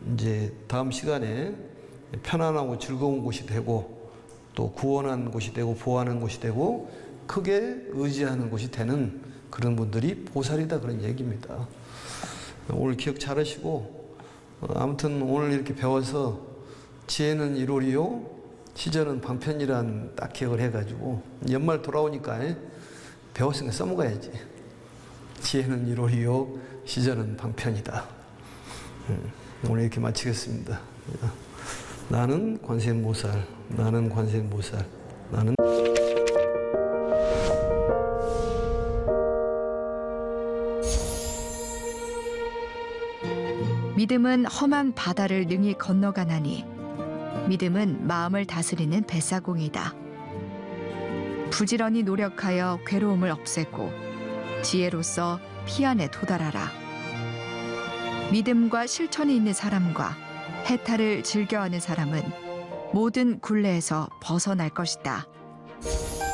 이제 다음 시간에 편안하고 즐거운 곳이 되고 또 구원한 곳이 되고 보호하는 곳이 되고 크게 의지하는 곳이 되는 그런 분들이 보살이다 그런 얘기입니다. 오늘 기억 잘 하시고 아무튼 오늘 이렇게 배워서 지혜는 1월이요 시전은 방편이란 딱 기억을 해가지고 연말 돌아오니까 배웠으니까 써먹어야지. 지혜는 1월이요 시전은 방편이다. 오늘 이렇게 마치겠습니다. 나는 관세음보살, 나는 관세음보살, 나는 믿음은 험한 바다를 능히 건너가나니 믿음은 마음을 다스리는 뱃사공이다. 부지런히 노력하여 괴로움을 없애고 지혜로서 피안에 도달하라. 믿음과 실천이 있는 사람과 해탈을 즐겨하는 사람은 모든 굴레에서 벗어날 것이다.